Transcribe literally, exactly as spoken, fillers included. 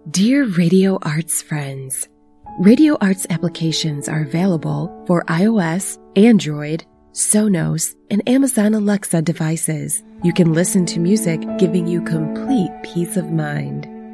Dear Radio Arts friends, Radio Arts applications are available for iOS, Android, Sonos, and Amazon Alexa devices. You can listen to music giving you complete peace of mind.